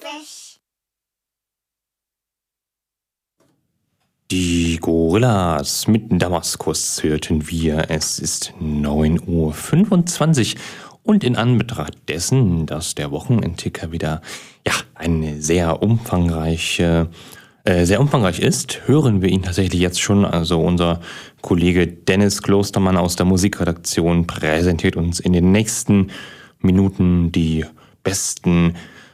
English. Die Gorillas mit Damaskus hörten wir. Es ist 9:25 Uhr und in Anbetracht dessen, dass der Wochenendticker wieder eine sehr umfangreich ist, hören wir ihn tatsächlich jetzt schon. Also unser Kollege Dennis Klostermann aus der Musikredaktion präsentiert uns in den nächsten Minuten die besten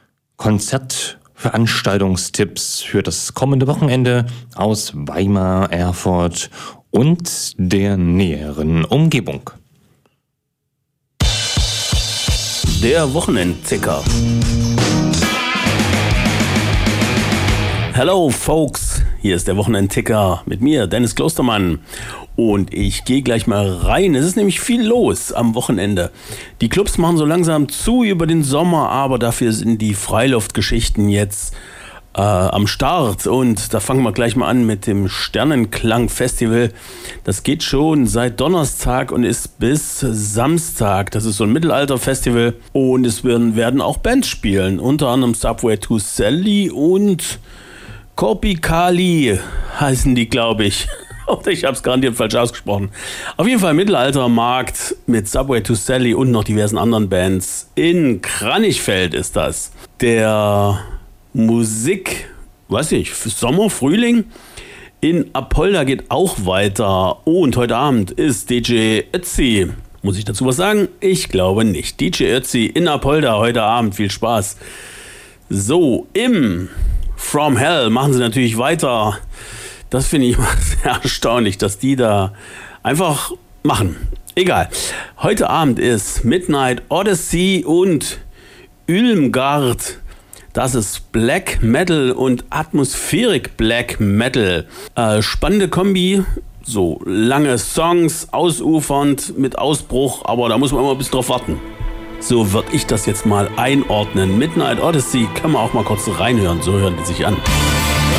Konzertveranstaltungstipps für das kommende Wochenende aus Weimar, Erfurt und der näheren Umgebung. Der Wochenendticker. Hello folks, hier ist der Wochenendticker mit mir, Dennis Klostermann. Und ich gehe gleich mal rein. Es ist nämlich viel los am Wochenende. Die Clubs machen so langsam zu über den Sommer, aber dafür sind die Freiluftgeschichten jetzt am Start. Und da fangen wir gleich mal an mit dem Sternenklang-Festival. Das geht schon seit Donnerstag und ist bis Samstag. Das ist so ein Mittelalter-Festival. Und es werden auch Bands spielen. Unter anderem Subway to Sally und Corpi Kali heißen die, glaube ich. Oder ich habe es garantiert falsch ausgesprochen. Auf jeden Fall Mittelaltermarkt mit Subway to Sally und noch diversen anderen Bands. In Kranichfeld ist das. Der Musik, Sommer, Frühling in Apolda geht auch weiter. Und heute Abend ist DJ Ötzi. Muss ich dazu was sagen? Ich glaube nicht. DJ Ötzi in Apolda heute Abend. Viel Spaß. So, im From Hell machen sie natürlich weiter. Das finde ich immer sehr erstaunlich, dass die da einfach machen. Egal. Heute Abend ist Midnight Odyssey und Ulmgard. Das ist Black Metal und Atmosphärik Black Metal. Spannende Kombi. So lange Songs, ausufernd, mit Ausbruch. Aber da muss man immer ein bisschen drauf warten. So würde ich das jetzt mal einordnen. Midnight Odyssey kann man auch mal kurz reinhören. So hören die sich an.